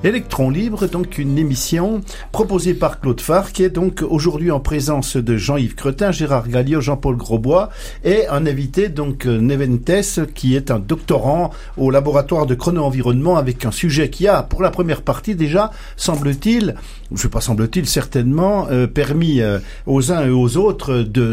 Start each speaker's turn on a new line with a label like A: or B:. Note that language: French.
A: Électron Libre, donc une émission proposée par Claude Farr, qui est donc aujourd'hui en présence de Jean-Yves Cretin, Gérard Galliot, Jean-Paul Grosbois, et un invité, donc Neventes, qui est un doctorant au laboratoire de chrono-environnement, avec un sujet qui a, pour la première partie déjà, certainement, permis aux uns et aux autres de